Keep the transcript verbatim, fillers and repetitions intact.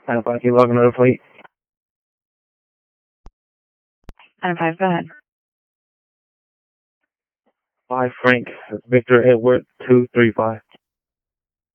nine five, can you log another fleet? nine five, go ahead. five Frank, Victor Edward two three five.